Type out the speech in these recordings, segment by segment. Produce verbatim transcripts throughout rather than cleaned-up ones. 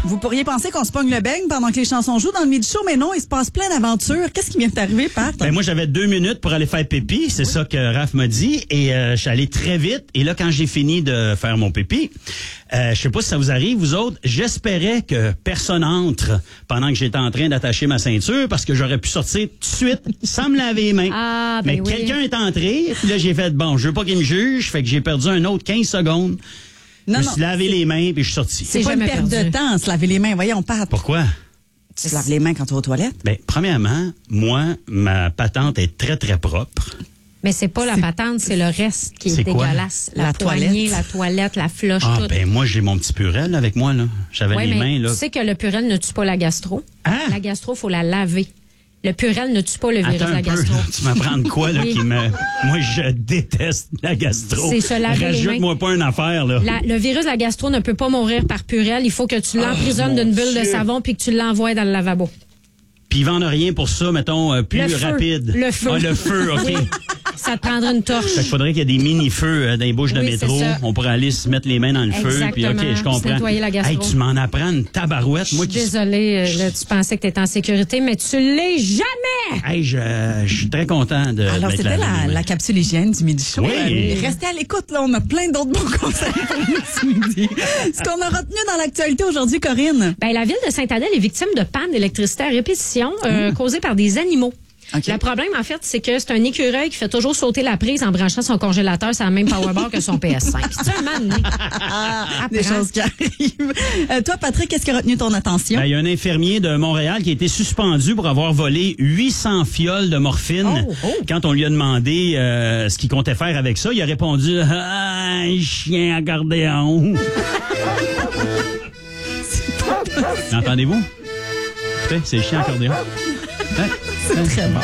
Vous pourriez penser qu'on se pogne le beigne pendant que les chansons jouent dans le midi show, mais non, il se passe plein d'aventures. Qu'est-ce qui vient d'arriver, Pat? Ben moi, j'avais deux minutes pour aller faire pipi. C'est oui. ça que Raph m'a dit. Et euh, je suis allé très vite. Et là, quand j'ai fini de faire mon pipi, euh, je sais pas si ça vous arrive, vous autres, j'espérais que personne entre pendant que j'étais en train d'attacher ma ceinture parce que j'aurais pu sortir tout de suite sans me laver les mains. Ah, ben mais oui. quelqu'un est entré. Puis là, j'ai fait, bon, je veux pas qu'il me juge. Fait que j'ai perdu un autre quinze secondes. Non, je me non, suis lavé les mains puis je suis sorti. C'est pas une perte perdu. de temps, se laver les mains. Voyons, Pat. Pourquoi? Tu te laves les mains quand tu vas aux toilettes? Ben, premièrement, moi, ma patente est très, très propre. Mais c'est pas la patente, c'est le reste qui est, c'est dégueulasse. La, la poignée, toilette. la toilette, la flush, ah, tout. ben moi, j'ai mon petit Purel avec moi, là. J'avais ouais, les mais mains, là. Tu sais que le Purel ne tue pas la gastro. Ah! La gastro, faut la laver. Le Purel ne tue pas le virus Attends de la un peu, gastro. là, tu m'apprends de quoi, là, Oui. qui me... Moi, je déteste la gastro. C'est se laver les Rajoute-moi mains. pas une affaire, là. La, le virus de la gastro ne peut pas mourir par Purel. Il faut que tu l'emprisonnes Oh, d'une bulle Dieu. de savon puis que tu l'envoies dans le lavabo. Puis ils vendent rien pour ça, mettons, euh, plus Le feu. rapide. Le feu. Ah, le feu, OK. Oui. Ça te prendra une torche. Fait qu'il faudrait qu'il y ait des mini-feux euh, dans les bouches de Oui, métro. c'est ça. On pourrait aller se mettre les mains dans le feu. Puis, OK, Exactement. je comprends. Se nettoyer la gastro. Hey, tu m'en apprends une tabarouette. Moi, Je suis qui... désolée, euh, là, tu pensais que tu étais en sécurité, mais tu l'es jamais! Hey, je, je suis très content de. Alors, d'être c'était lavé la, les mains. la capsule hygiène du Midi Show. Oui. Euh, Restez à l'écoute, là. On a plein d'autres bons conseils pour nous ce midi. Ce qu'on a retenu dans l'actualité aujourd'hui, Corinne? Ben, la ville de Sainte-Adèle est victime de panne d'électricité à répétition euh, mmh. causée par des animaux. Okay. Le problème, en fait, c'est que c'est un écureuil qui fait toujours sauter la prise en branchant son congélateur sur la même powerbar que son P S cinq. C'est un man, ah, Des choses qui arrivent. Euh, toi, Patrick, qu'est-ce qui a retenu ton attention? Ben, il y a un infirmier de Montréal qui a été suspendu pour avoir volé huit cents fioles de morphine. Oh, oh. Quand on lui a demandé euh, ce qu'il comptait faire avec ça, il a répondu « Ah, un chien accordéon. » Entendez-vous? Écoutez, c'est le chien accordéon. Hein? C'est très bon.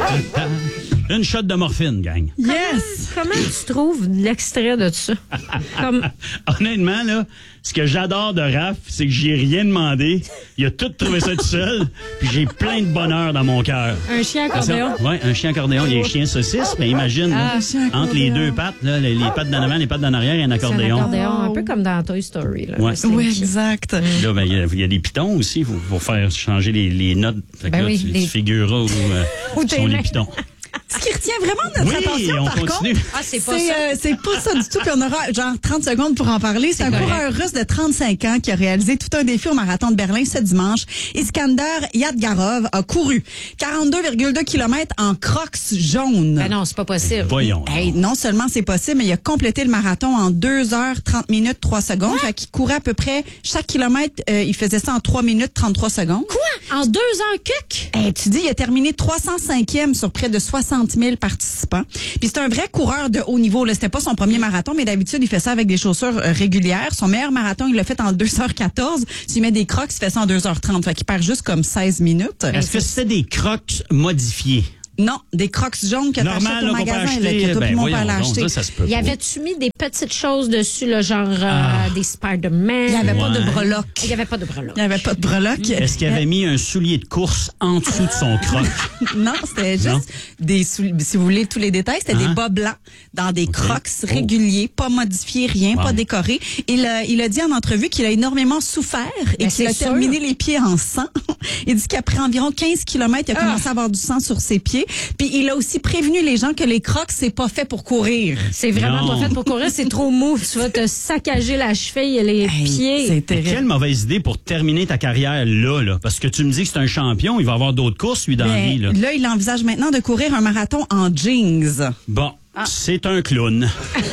Une shot de morphine, gang. Yes! Comment tu trouves l'extrait de ça? Comme... Honnêtement, là, ce que j'adore de Raph, c'est que j'ai rien demandé. Il a tout trouvé ça tout seul, puis j'ai plein de bonheur dans mon cœur. Un chien accordéon? Oui, un chien accordéon. Il y a un chien saucisse, mais imagine, Ah, là, entre les deux pattes, là, les, les pattes d'en avant, les pattes d'en arrière, il y a un accordéon. C'est un accordéon, un peu comme dans Toy Story. Là, Ouais. Oui, exact. Là, ben, il y, a- il y a des pitons aussi. Il faut, faut faire changer les, les notes. Fait que Ben là, oui, tu, les- tu figureras où, euh, Où où tes sont les mains. pitons. Ce qui retient vraiment notre Oui, attention, on par continue. contre, Ah, c'est pas c'est ça. euh, c'est pas ça du tout. Puis on aura genre trente secondes pour en parler. C'est un correct. coureur russe de trente-cinq ans qui a réalisé tout un défi au marathon de Berlin ce dimanche. Iskander Yadgarov a couru quarante-deux virgule deux kilomètres en crocs jaunes. Ben non, c'est pas possible. Voyons. Hey, non seulement c'est possible, mais il a complété le marathon en deux heures trente minutes trois secondes. Fait qu'il courait à peu près chaque kilomètre, euh, il faisait ça en trois minutes trente-trois secondes. Quoi? En deux ans, cuc? Hey, tu dis, il a terminé trois cent cinquième sur près de soixante mille participants. Puis c'est un vrai coureur de haut niveau. Là, c'était pas son premier marathon, mais d'habitude, il fait ça avec des chaussures euh, régulières. Son meilleur marathon, il l'a fait en deux heures quatorze. S'il met des crocs, il fait ça en deux heures trente. Fait qu'il perd juste comme seize minutes. Est-ce que c'était des crocs modifiés? Non, des crocs jaunes que tu achètes Normal, au là, qu'on peut magasin, là, acheter. que tout Ben, le monde peut voyons aller donc, acheter. ça, ça se peut Y pas. avait-tu mis des petites choses dessus, là, genre euh, Ah. des Spider-Man? Il n'y avait pas de Ouais. breloques. Il n'y avait pas de breloques. Il n'y avait pas de breloques. Est-ce qu'il avait mis un soulier de course en dessous de son croc? Non, c'était juste Non. des sou- si vous voulez tous les détails, c'était Hein? des bas blancs dans des crocs Oh. réguliers, pas modifiés, rien, Wow. pas décorés. Il a, il a dit en entrevue qu'il a énormément souffert et Ben, qu'il a c'est sûr. terminé les pieds en sang. Il dit qu'après environ quinze kilomètres, il a Ah. commencé à avoir du sang sur ses pieds. Puis il a aussi prévenu les gens que les crocs, c'est pas fait pour courir. C'est vraiment Non. pas fait pour courir, c'est trop mou. Tu vas te saccager la cheville et les Hey, pieds. c'est Mais terrible. quelle mauvaise idée pour terminer ta carrière là, là. Parce que tu me dis que c'est un champion, il va avoir d'autres courses, lui, dans la vie, là. Ben, là, il envisage maintenant de courir un marathon en jeans. Bon, Ah. c'est un clown.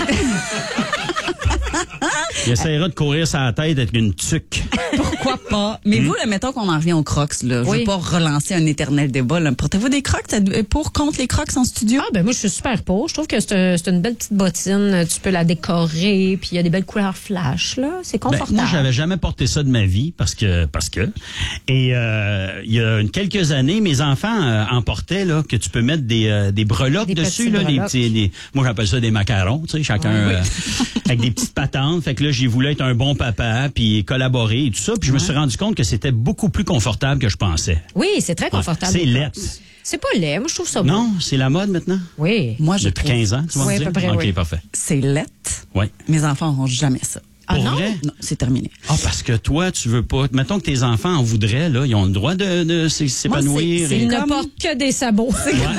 Il essaiera de courir sa tête avec une tuque. Pourquoi pas? Mais vous, là, mettons qu'on en revient aux crocs, là. Je Oui. veux pas relancer un éternel débat, là. Portez-vous des crocs pour, contre les crocs en studio? Ah, ben moi, je suis super pour. Je trouve que c'est un- c'est une belle petite bottine. Tu peux la décorer, puis il y a des belles couleurs flash, là. C'est Ben, confortable. moi, j'avais jamais porté ça de ma vie parce que parce que et euh, il y a une, quelques années, mes enfants euh, en portaient là que tu peux mettre des euh, des breloques Des dessus petits là, des breloques. petits des, moi j'appelle ça des macarons, tu sais, chacun euh, avec des petites patentes. Fait que là, j'ai voulu être un bon papa puis collaborer et tout ça, puis je me suis rendu compte que c'était beaucoup plus confortable que je pensais. Oui, c'est très confortable. C'est les laid. Crocs. C'est pas laid. Moi, je trouve ça beau. Non, c'est la mode maintenant. Oui. Moi, je Depuis trouve quinze ans, tu vas Oui, me dire. à peu près, OK, oui. parfait. c'est lettre. Oui. Mes enfants n'auront jamais ça. Ah Pour non? vrai? Non, c'est terminé. Ah, parce que toi, tu veux pas. Mettons que tes enfants en voudraient, là, ils ont le droit de, de s'é- s'épanouir. c'est- et- Il ne comme- porte que des sabots.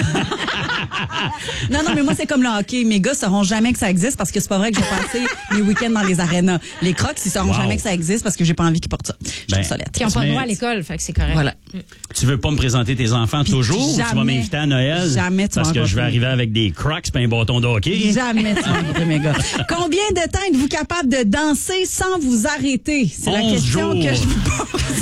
Non, non, mais moi, c'est comme le hockey. Mes gars sauront jamais que ça existe parce que c'est pas vrai que j'ai passé mes week-ends dans les arénas. Les Crocs, ils sauront Wow. jamais que ça existe parce que j'ai pas envie qu'ils portent ça. Je Ben, trouve ça lettre. Qui n'ont pas Mais- le droit à l'école, fait que c'est correct. Voilà. Tu veux pas me présenter tes enfants toujours ou tu vas jamais, m'inviter à Noël? jamais tu vas Parce que je vais rencontrer. arriver avec des Crocs et un bâton de hockey. Jamais tu vas rencontrer mes gars. Combien de temps êtes-vous capable de danser sans vous arrêter? C'est la onze question jours. que je vous pose.